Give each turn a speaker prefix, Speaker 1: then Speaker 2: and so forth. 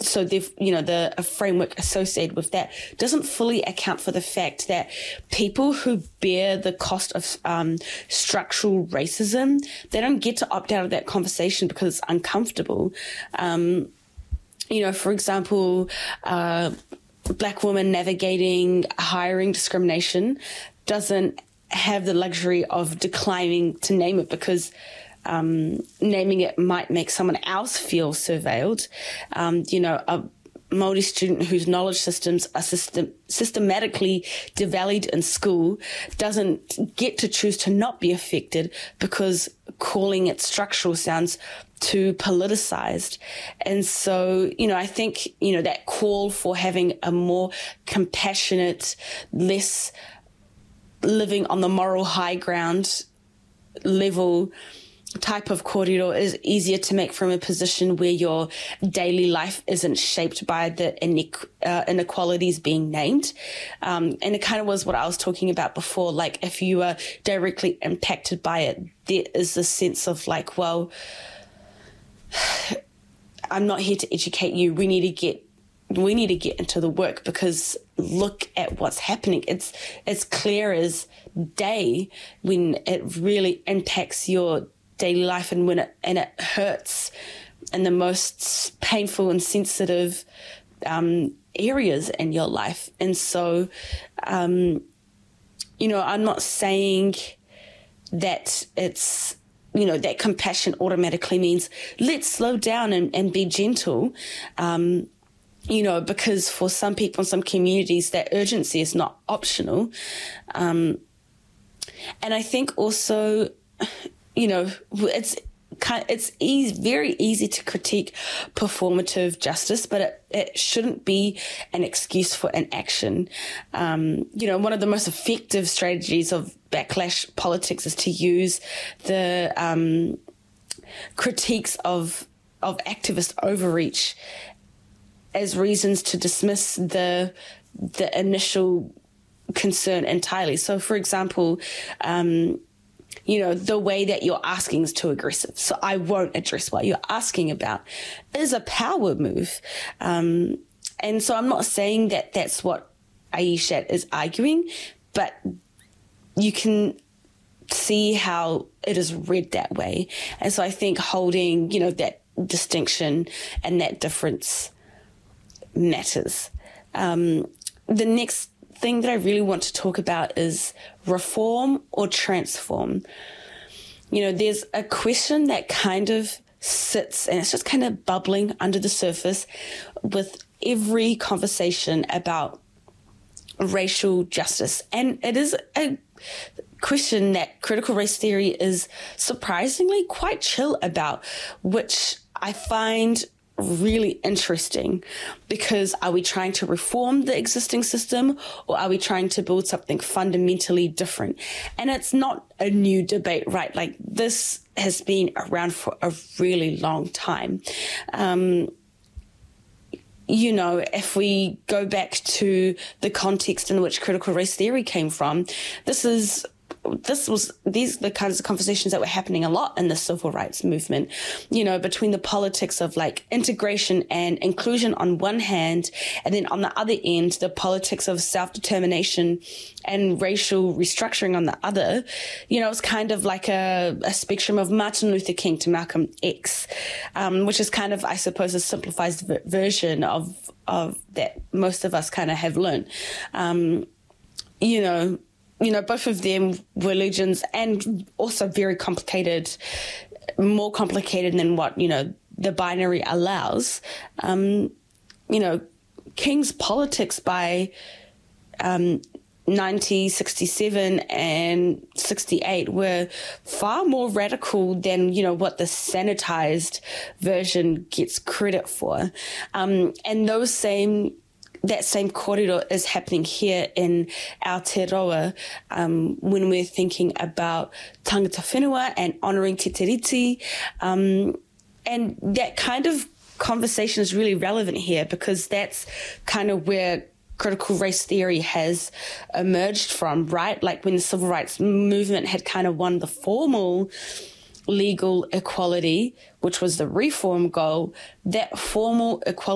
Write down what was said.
Speaker 1: so the a framework associated with that doesn't fully account for the fact that people who bear the cost of structural racism, they don't get to opt out of that conversation because it's uncomfortable. For example, Black women navigating hiring discrimination doesn't have the luxury of declining to name it because naming it might make someone else feel surveilled. A Māori student whose knowledge systems are systematically devalued in school doesn't get to choose to not be affected because calling it structural sounds too politicized. And so, I think, that call for having a more compassionate, less living on the moral high ground level type of kōrero is easier to make from a position where your daily life isn't shaped by the inequalities being named. And it kind of was what I was talking about before. Like, if you are directly impacted by it, there is a sense of like, well, I'm not here to educate you. We need to get into the work because look at what's happening. It's clear as day when it really impacts your daily life and when it hurts in the most painful and sensitive areas in your life. And so, I'm not saying that it's, that compassion automatically means let's slow down and be gentle. Because for some people in some communities, that urgency is not optional. And I think also, it's very easy to critique performative justice, but it shouldn't be an excuse for inaction. One of the most effective strategies of backlash politics is to use the critiques of activist overreach as reasons to dismiss the initial concern entirely. So, for example, the way that you're asking is too aggressive, so I won't address what you're asking about, is a power move. And so I'm not saying that that's what Aishat is arguing, but you can see how it is read that way. And so I think holding, that distinction and that difference matters. The next thing that I really want to talk about is reform or transform. There's a question that kind of sits and it's just kind of bubbling under the surface with every conversation about racial justice. And it is a question that critical race theory is surprisingly quite chill about, which I find really interesting, because are we trying to reform the existing system or are we trying to build something fundamentally different? And it's not a new debate, right? Like, this has been around for a really long time. If we go back to the context in which critical race theory came from, these are the kinds of conversations that were happening a lot in the civil rights movement, between the politics of like integration and inclusion on one hand, and then on the other end, the politics of self-determination and racial restructuring on the other. It's kind of like a spectrum of Martin Luther King to Malcolm X, which is kind of, I suppose, a simplified version of that most of us kind of have learned. Both of them were legends and also very complicated, more complicated than what, the binary allows. King's politics by 1967 and 68 were far more radical than, what the sanitized version gets credit for. And that same kōrero is happening here in Aotearoa when we're thinking about tangata whenua and honouring te tiriti. And that kind of conversation is really relevant here because that's kind of where critical race theory has emerged from, right? Like when the civil rights movement had kind of won the formal legal equality, which was the reform goal, that formal equality